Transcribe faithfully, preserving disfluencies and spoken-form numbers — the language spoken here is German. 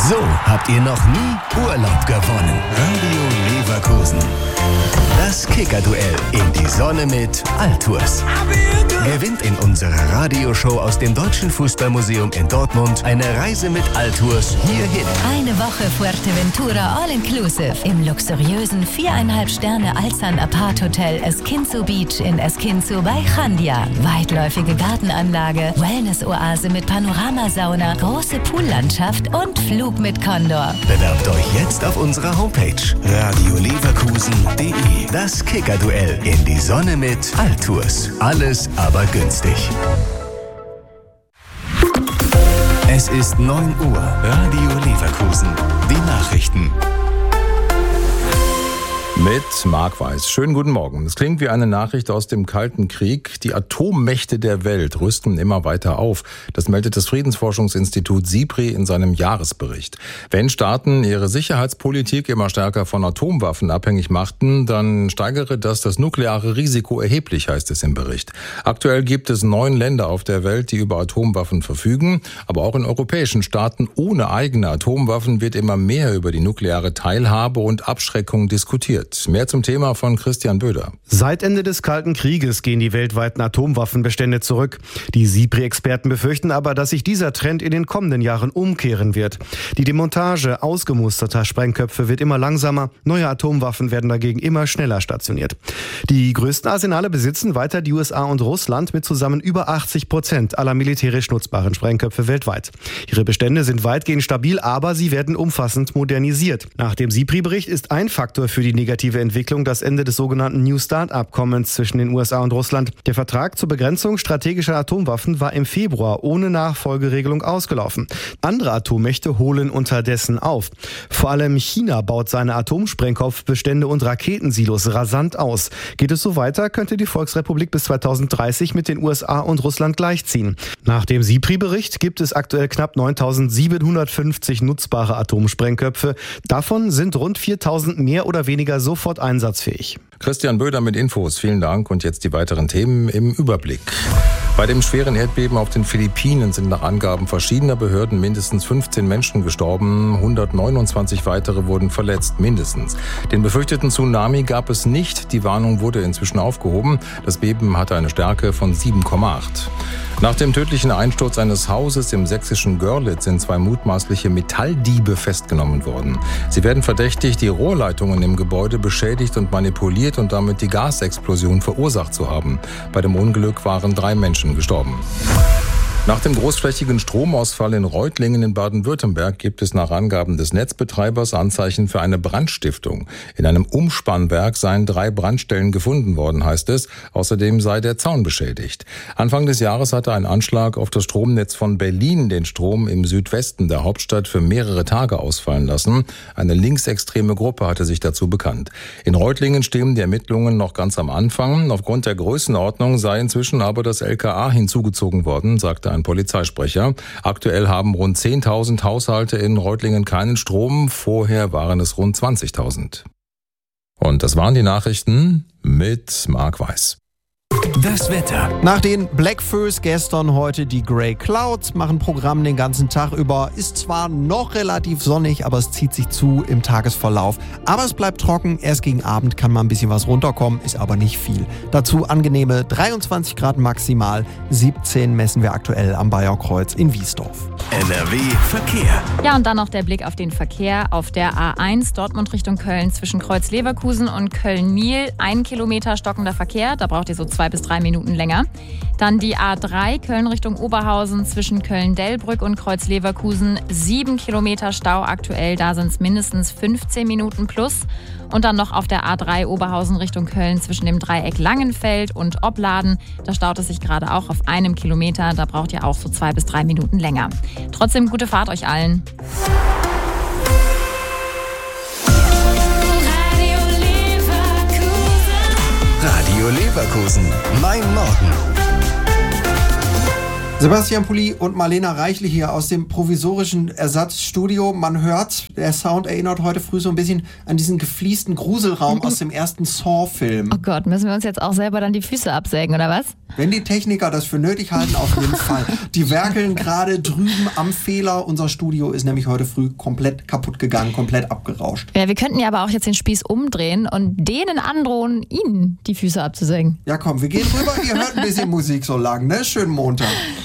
So habt ihr noch nie Urlaub gewonnen. Radio Leverkusen. Das Kicker-Duell in die Sonne mit Altours. Gewinnt in unserer Radioshow aus dem Deutschen Fußballmuseum in Dortmund eine Reise mit Altours hierhin. Eine Woche Fuerteventura All-Inclusive im luxuriösen viereinhalb Sterne Alzan Apart Hotel Esquinzo Beach in Esquinzo bei Chandia. Weitläufige Gartenanlage, Wellness-Oase mit Panoramasauna, große Poollandschaft und Flug mit Condor. Bewerbt euch jetzt auf unserer Homepage radio leverkusen punkt de. Das Kicker-Duell in die Sonne mit Altours. Alles aber günstig. Es ist neun Uhr. Radio Leverkusen. Die Nachrichten. Mit Marc Weiß. Schönen guten Morgen. Es klingt wie eine Nachricht aus dem Kalten Krieg. Die Atommächte der Welt rüsten immer weiter auf. Das meldet das Friedensforschungsinstitut SIPRI in seinem Jahresbericht. Wenn Staaten ihre Sicherheitspolitik immer stärker von Atomwaffen abhängig machten, dann steigere das das nukleare Risiko erheblich, heißt es im Bericht. Aktuell gibt es neun Länder auf der Welt, die über Atomwaffen verfügen. Aber auch in europäischen Staaten ohne eigene Atomwaffen wird immer mehr über die nukleare Teilhabe und Abschreckung diskutiert. Mehr zum Thema von Christian Böder. Seit Ende des Kalten Krieges gehen die weltweiten Atomwaffenbestände zurück. Die SIPRI-Experten befürchten aber, dass sich dieser Trend in den kommenden Jahren umkehren wird. Die Demontage ausgemusterter Sprengköpfe wird immer langsamer. Neue Atomwaffen werden dagegen immer schneller stationiert. Die größten Arsenale besitzen weiter die U S A und Russland mit zusammen über achtzig Prozent aller militärisch nutzbaren Sprengköpfe weltweit. Ihre Bestände sind weitgehend stabil, aber sie werden umfassend modernisiert. Nach dem SIPRI-Bericht ist ein Faktor für die negative Entwicklung das Ende des sogenannten New START-Abkommens zwischen den U S A und Russland. Der Vertrag zur Begrenzung strategischer Atomwaffen war im Februar ohne Nachfolgeregelung ausgelaufen. Andere Atommächte holen unterdessen auf. Vor allem China baut seine Atomsprengkopfbestände und Raketensilos rasant aus. Geht es so weiter, könnte die Volksrepublik bis zweitausenddreißig mit den U S A und Russland gleichziehen. Nach dem SIPRI-Bericht gibt es aktuell knapp neuntausendsiebenhundertfünfzig nutzbare Atomsprengköpfe. Davon sind rund viertausend mehr oder weniger sofort einsatzfähig. Christian Böder mit Infos. Vielen Dank und jetzt die weiteren Themen im Überblick. Bei dem schweren Erdbeben auf den Philippinen sind nach Angaben verschiedener Behörden mindestens fünfzehn Menschen gestorben, hundertneunundzwanzig weitere wurden verletzt, mindestens. Den befürchteten Tsunami gab es nicht, die Warnung wurde inzwischen aufgehoben. Das Beben hatte eine Stärke von sieben Komma acht. Nach dem tödlichen Einsturz eines Hauses im sächsischen Görlitz sind zwei mutmaßliche Metalldiebe festgenommen worden. Sie werden verdächtigt, die Rohrleitungen im Gebäude beschädigt und manipuliert und damit die Gasexplosion verursacht zu haben. Bei dem Unglück waren drei Menschen gestorben. Nach dem großflächigen Stromausfall in Reutlingen in Baden-Württemberg gibt es nach Angaben des Netzbetreibers Anzeichen für eine Brandstiftung. In einem Umspannwerk seien drei Brandstellen gefunden worden, heißt es. Außerdem sei der Zaun beschädigt. Anfang des Jahres hatte ein Anschlag auf das Stromnetz von Berlin den Strom im Südwesten der Hauptstadt für mehrere Tage ausfallen lassen. Eine linksextreme Gruppe hatte sich dazu bekannt. In Reutlingen stehen die Ermittlungen noch ganz am Anfang. Aufgrund der Größenordnung sei inzwischen aber das L K A hinzugezogen worden, sagte ein Polizeisprecher. Aktuell haben rund zehntausend Haushalte in Reutlingen keinen Strom. Vorher waren es rund zwanzigtausend. Und das waren die Nachrichten mit Marc Weiß. Das Wetter. Nach den Blackfoes gestern heute die Grey Clouds machen Programm den ganzen Tag über. Ist zwar noch relativ sonnig, aber es zieht sich zu im Tagesverlauf. Aber es bleibt trocken. Erst gegen Abend kann mal ein bisschen was runterkommen, ist aber nicht viel. Dazu angenehme dreiundzwanzig Grad maximal. siebzehn messen wir aktuell am Bayerkreuz in Wiesdorf. N R W Verkehr. Ja, und dann noch der Blick auf den Verkehr auf der A eins Dortmund Richtung Köln zwischen Kreuz Leverkusen und Köln-Miel. Ein Kilometer stockender Verkehr, da braucht ihr so zwei bis drei Minuten länger. Dann die A drei Köln Richtung Oberhausen zwischen Köln-Dellbrück und Kreuz Leverkusen. Sieben Kilometer Stau aktuell, da sind es mindestens fünfzehn Minuten plus. Und dann noch auf der A drei Oberhausen Richtung Köln zwischen dem Dreieck Langenfeld und Opladen. Da staut es sich gerade auch auf einem Kilometer. Da braucht ihr auch so zwei bis drei Minuten länger. Trotzdem gute Fahrt euch allen. Radio Leverkusen. Mein Morgen. Sebastian Pulli und Marlena Reichle hier aus dem provisorischen Ersatzstudio. Man hört, der Sound erinnert heute früh so ein bisschen an diesen gefliesten Gruselraum aus dem ersten Saw-Film. Oh Gott, müssen wir uns jetzt auch selber dann die Füße absägen, oder was? Wenn die Techniker das für nötig halten, auf jeden Fall. Die werkeln gerade drüben am Fehler. Unser Studio ist nämlich heute früh komplett kaputt gegangen, komplett abgerauscht. Ja, wir könnten ja aber auch jetzt den Spieß umdrehen und denen androhen, ihnen die Füße abzusägen. Ja komm, wir gehen rüber, ihr hört ein bisschen Musik so lang, ne? Schönen Montag.